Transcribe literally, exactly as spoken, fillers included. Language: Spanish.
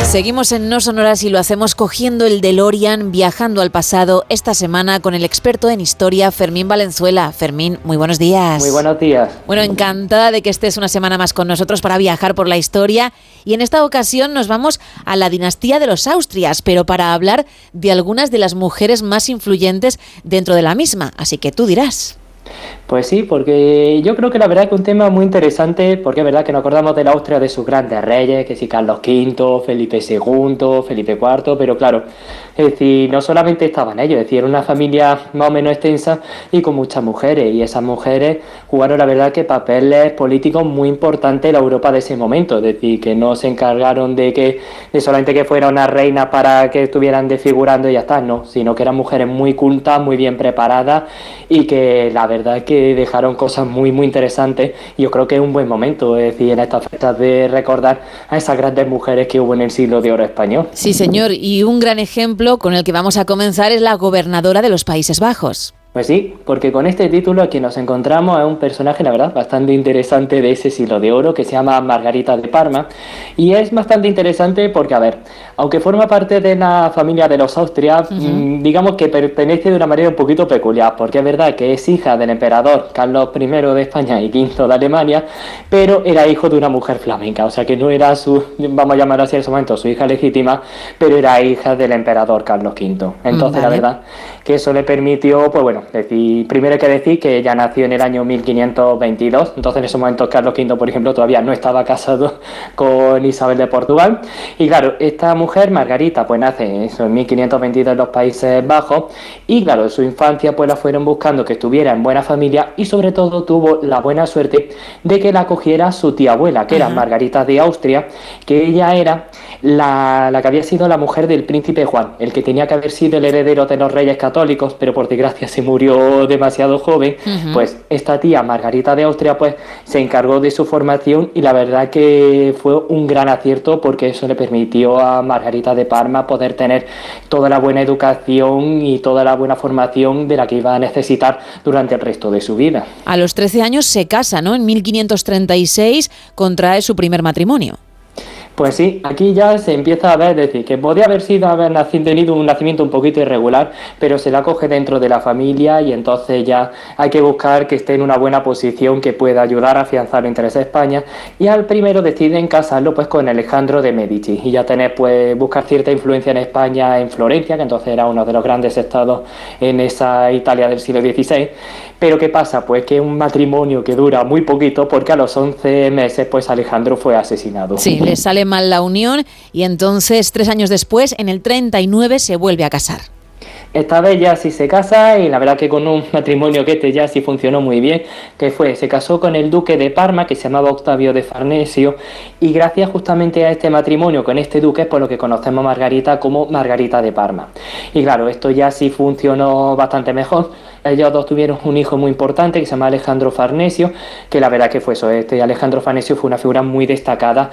Seguimos en No Sonoras y lo hacemos cogiendo el DeLorean, viajando al pasado esta semana con el experto en historia Fermín Valenzuela. Fermín, muy buenos días. Muy buenos días. Bueno, encantada de que estés una semana más con nosotros para viajar por la historia, y en esta ocasión nos vamos a la dinastía de los Austrias, pero para hablar de algunas de las mujeres más influyentes dentro de la misma, así que tú dirás. Pues sí, porque yo creo que la verdad es que un tema muy interesante, porque es verdad que nos acordamos de la Austria de sus grandes reyes, que sí, Carlos quinto, Felipe segundo, Felipe cuarto, pero claro, es decir, no solamente estaban ellos, es decir, era una familia más o menos extensa y con muchas mujeres, y esas mujeres jugaron la verdad que papeles políticos muy importantes en la Europa de ese momento, es decir, que no se encargaron de que de solamente que fuera una reina para que estuvieran desfigurando y ya está, no, sino que eran mujeres muy cultas, muy bien preparadas, y que la verdad es que dejaron cosas muy muy interesantes, y yo creo que es un buen momento, es decir, en estas fechas, de recordar a esas grandes mujeres que hubo en el siglo de oro español. Sí, señor, y un gran ejemplo con el que vamos a comenzar es la gobernadora de los Países Bajos. Pues sí, porque con este título aquí nos encontramos a un personaje, la verdad, bastante interesante de ese siglo de oro, que se llama Margarita de Parma, y es bastante interesante porque, a ver, aunque forma parte de la familia de los Austrias, uh-huh. mmm, digamos que pertenece de una manera un poquito peculiar, porque es verdad que es hija del emperador Carlos primero de España y quinto de Alemania, pero era hijo de una mujer flamenca, o sea que no era su, vamos a llamar así en ese momento, su hija legítima, pero era hija del emperador Carlos quinto. Entonces, vale. La verdad que eso le permitió, pues bueno, decir, primero hay que decir que ella nació en el año mil quinientos veintidós, entonces en ese momento Carlos quinto, por ejemplo, todavía no estaba casado con Isabel de Portugal, y claro, esta mujer, Margarita, pues nace eso, en mil quinientos veintidós en los Países Bajos, y claro, en su infancia pues la fueron buscando que estuviera en buena familia, y sobre todo tuvo la buena suerte de que la acogiera su tía abuela, que uh-huh. era Margarita de Austria, que ella era la, la que había sido la mujer del príncipe Juan, el que tenía que haber sido el heredero de los reyes católicos, pero por desgracia se murió demasiado joven. Uh-huh. Pues esta tía Margarita de Austria pues se encargó de su formación, y la verdad que fue un gran acierto, porque eso le permitió a Margarita de Parma poder tener toda la buena educación y toda la buena formación de la que iba a necesitar durante el resto de su vida. A los trece años se casa, ¿no? En mil quinientos treinta y seis contrae su primer matrimonio. Pues sí, aquí ya se empieza a ver, es decir, que podría haber sido haber nacido, tenido un nacimiento un poquito irregular, pero se la coge dentro de la familia, y entonces ya hay que buscar que esté en una buena posición que pueda ayudar a afianzar los intereses de España, y al primero deciden casarlo pues con Alejandro de Medici, y ya tener pues buscar cierta influencia en España, en Florencia, que entonces era uno de los grandes estados en esa Italia del siglo dieciséis. Pero ¿qué pasa? Pues que es un matrimonio que dura muy poquito, porque a los once meses pues Alejandro fue asesinado. Sí, le sale mal la unión, y entonces tres años después, en el treinta y nueve, se vuelve a casar. Esta vez ya sí se casa, y la verdad que con un matrimonio que este ya sí funcionó muy bien, que fue, se casó con el duque de Parma, que se llamaba Octavio de Farnesio, y gracias justamente a este matrimonio con este duque es por lo que conocemos a Margarita como Margarita de Parma. Y claro, esto ya sí funcionó bastante mejor. Ellos dos tuvieron un hijo muy importante que se llama Alejandro Farnesio, que la verdad que fue eso, este Alejandro Farnesio fue una figura muy destacada